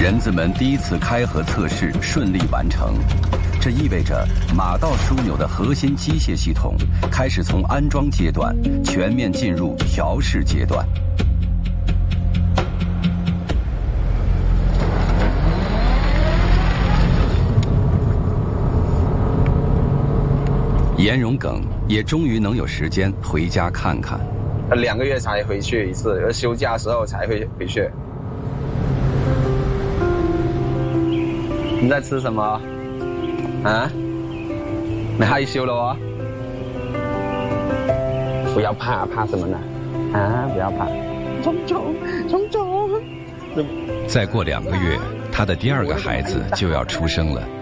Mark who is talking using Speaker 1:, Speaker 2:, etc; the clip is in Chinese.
Speaker 1: 人子们第一次开合测试顺利完成，这意味着马道枢纽的核心机械系统开始从安装阶段全面进入调试阶段。严荣耿也终于能有时间回家看看。
Speaker 2: 2个月才回去一次，而休假的时候才会回去。你在吃什么？啊？你害羞了哦？不要怕，怕什么呢？啊，不要怕。冲！
Speaker 1: 再过2个月，他的第2个孩子就要出生了。